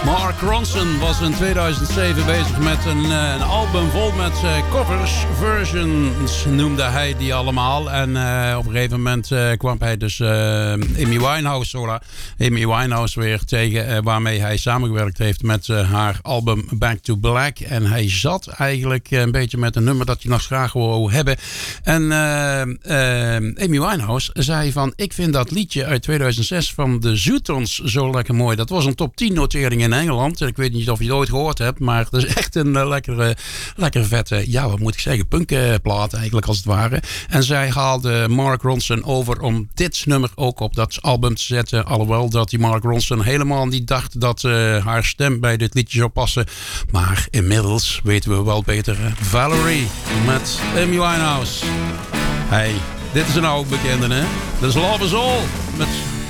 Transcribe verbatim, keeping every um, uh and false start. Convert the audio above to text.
Mark Ronson was in tweeduizend zeven bezig met een, een album vol met uh, covers, versions noemde hij die allemaal. En uh, op een gegeven moment uh, kwam hij dus uh, Amy Winehouse, hola, Amy Winehouse weer tegen, uh, waarmee hij samengewerkt heeft met uh, haar album Back to Black. En hij zat eigenlijk uh, een beetje met een nummer dat hij nog graag wou hebben. En uh, uh, Amy Winehouse zei van, ik vind dat liedje uit tweeduizend zes van de Zootons zo lekker mooi. Dat was een top tien notering in Engeland. Ik weet niet of je het ooit gehoord hebt, maar dat is echt een uh, lekkere, lekkere vette, ja, wat moet ik zeggen, punkplaat eigenlijk als het ware. En zij haalde Mark Ronson over om dit nummer ook op dat album te zetten. Alhoewel dat die Mark Ronson helemaal niet dacht dat uh, haar stem bij dit liedje zou passen. Maar inmiddels weten we wel beter. Uh, Valerie met Amy Winehouse. Hey, dit is een oude bekende, hè? Dat is Love Is All met